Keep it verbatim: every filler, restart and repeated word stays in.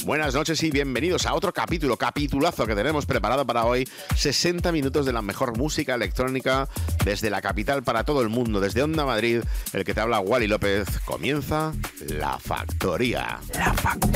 Buenas noches y bienvenidos a otro capítulo, capitulazo que tenemos preparado para hoy. sesenta minutos de la mejor música electrónica desde la capital para todo el mundo, desde Onda Madrid. El que te habla, Wally López. Comienza La Factoría. La Factoría.